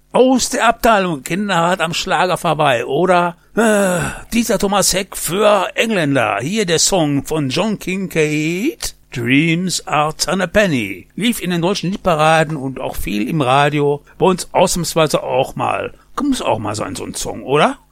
Aus der Abteilung Kinderhart am Schlager vorbei, oder? Dieser Thomas Heck für Engländer. Hier der Song von John Kincaid. Dreams are a penny. Lief in den deutschen Hitparaden und auch viel im Radio. Bei uns ausnahmsweise auch mal. Muss auch mal sein, so ein Song, oder?